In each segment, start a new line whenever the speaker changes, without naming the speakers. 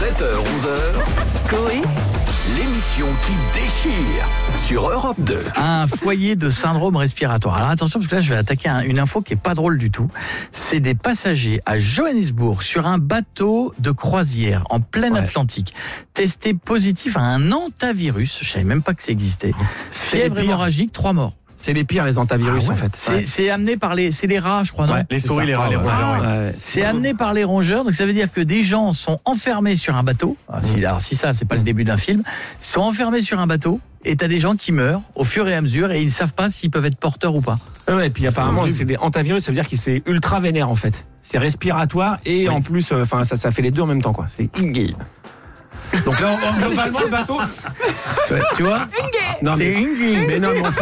7h-11h,
Coé,
l'émission qui déchire sur Europe 2.
Un foyer de syndrome respiratoire. Alors attention, parce que là, je vais attaquer une info qui est pas drôle du tout. C'est des passagers à Johannesburg sur un bateau de croisière en plein Atlantique, testés positifs à un hantavirus. Je savais même pas que ça existait. Fièvre hémorragique, 3 morts.
C'est les pires, les hantavirus, en fait.
C'est amené par les rats, je crois, non?
Les souris, les rats, les rongeurs.
C'est amené par les rongeurs, donc ça veut dire que des gens sont enfermés sur un bateau. Alors si ça, c'est pas le début d'un film, ils sont enfermés sur un bateau et t'as des gens qui meurent au fur et à mesure et ils ne savent pas s'ils peuvent être porteurs ou pas.
Ouais, et puis apparemment, c'est des hantavirus, ça veut dire que c'est ultra vénère, en fait. C'est respiratoire et en plus, ça fait les deux en même temps, quoi. C'est donc là, globalement, le bateau.
Tu vois?
Non, c'est mais non, mais enfin.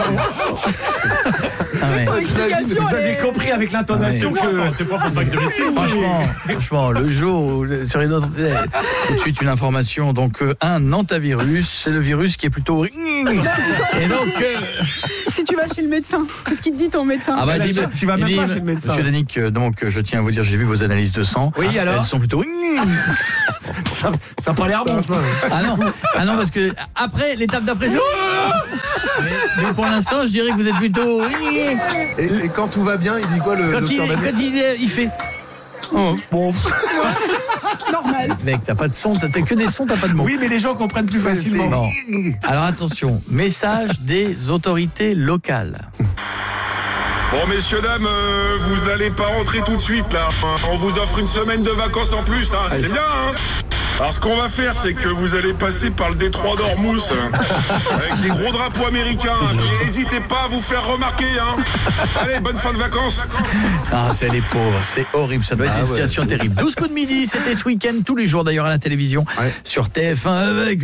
Vous avez compris avec l'intonation que.
T'es pas en fac de médecine.
Franchement, le jour où, sur une autre. Tout de suite, une information. Donc, un hantavirus, c'est le virus qui est plutôt. Et donc.
si tu vas chez le médecin, qu'est-ce qu'il te dit ton médecin?
Ah, vas-y,
tu vas même pas chez le médecin.
Monsieur Danick, donc, je tiens à vous dire, j'ai vu vos analyses de sang.
Oui, alors.
Elles sont plutôt.
Ça n'a pas l'air bon.
Ah non, parce que après, l'étape d'après, c'est. Mais pour l'instant, je dirais que vous êtes plutôt.
Et quand tout va bien, il dit quoi le docteur Daniel?
Quand il fait. Oh, bon.
Normal.
Mec, t'as pas de son, t'as que des sons, t'as pas de mots.
Oui, mais les gens comprennent plus facilement.
Bon. Alors attention, message des autorités locales.
Bon, messieurs, dames, vous allez pas rentrer tout de suite, là. On vous offre une semaine de vacances en plus, hein. C'est bien, hein. Alors, ce qu'on va faire, c'est que vous allez passer par le détroit d'Ormuz, avec des gros drapeaux américains. Et n'hésitez pas à vous faire remarquer, hein. Allez, bonne fin de vacances.
Ah, c'est les pauvres, c'est horrible, ça doit être une situation terrible. 12 coups de midi, c'était ce week-end, tous les jours d'ailleurs à la télévision, sur TF1, avec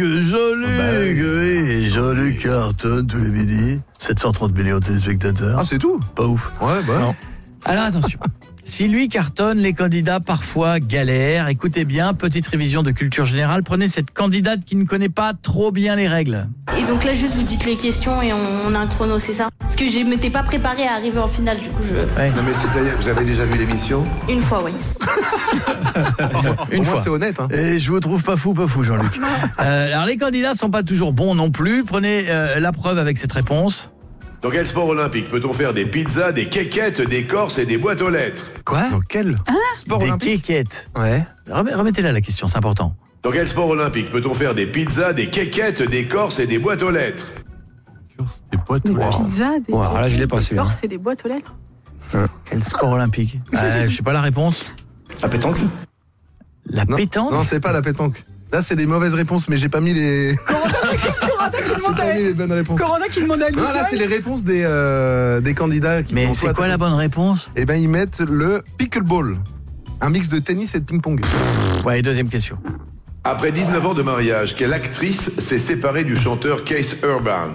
Jean-Luc Carton tous les midis. 730 millions de téléspectateurs.
Ah, c'est tout?
Pas ouf.
Ouais, bah.
Non. Alors attention. Si lui cartonne, les candidats parfois galèrent. Écoutez bien, petite révision de culture générale. Prenez cette candidate qui ne connaît pas trop bien les règles.
Et donc là, juste vous dites les questions et on a un chrono, c'est ça? Parce que je m'étais pas préparée à arriver en finale, du coup
Non mais c'est-à-dire, vous avez déjà vu l'émission?
Une fois, oui.
Une fois, c'est honnête. Hein.
Et je vous trouve pas fou, Jean-Luc. Alors les candidats sont pas toujours bons non plus. Prenez la preuve avec cette réponse.
Dans quel sport olympique peut-on faire des pizzas, des quéquettes, des corses et des boîtes aux lettres?
Quoi?
Dans quel sport olympique?
Des quéquettes. Ouais. Remettez-la la question, c'est important.
Dans quel sport olympique peut-on faire des pizzas, des quéquettes, des corses et des boîtes aux lettres?
Des boîtes aux lettres.
Pizzas, des
là, je l'ai pas,
des corses et des boîtes aux lettres.
Quel sport olympique? Je sais pas la réponse.
La pétanque?
La pétanque?
Non, c'est pas la pétanque. Là, c'est des mauvaises réponses, mais j'ai pas mis les. Les bonnes réponses.
Corentin qui demande à Nicole.
Non, là, c'est les réponses des candidats. Qui
mais c'est quoi la bonne réponse?
Eh ben, ils mettent le pickleball, un mix de tennis et de ping-pong.
Ouais, deuxième question.
Après 19 ans de mariage, quelle actrice s'est séparée du chanteur Keith Urban?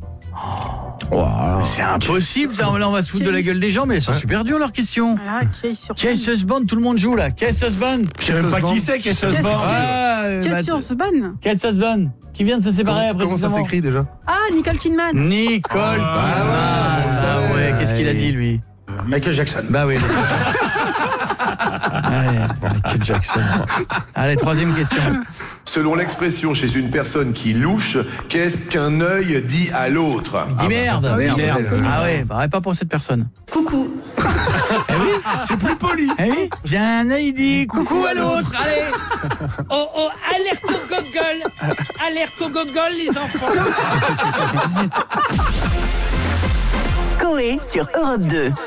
C'est impossible, ça. Là, on va se foutre de la gueule des gens, mais elles sont super dures leurs questions.
Ah,
Keith Husband, tout le monde joue là. Keith Husband.
Je sais même pas qui c'est, Keith Husband.
Keith Husband.
Keith Husband. Qui vient de se séparer après.
Comment ça s'écrit déjà?
Ah, Nicole Kidman.
Nicole. Qu'est-ce qu'il a dit lui?
Michael Jackson.
Bah oui. Allez, Michael Jackson. Allez, troisième question.
Selon l'expression chez une personne qui louche, qu'est-ce qu'un œil dit à l'autre?
Dis merde.
Merde.
Ah ouais, pas pour cette personne.
Coucou.
Eh oui, c'est plus poli. Eh oui, j'ai un œil dit coucou à l'autre. Allez.
Oh, alerte au gogol. Alerte au gogol, les enfants.
Coé sur Europe 2.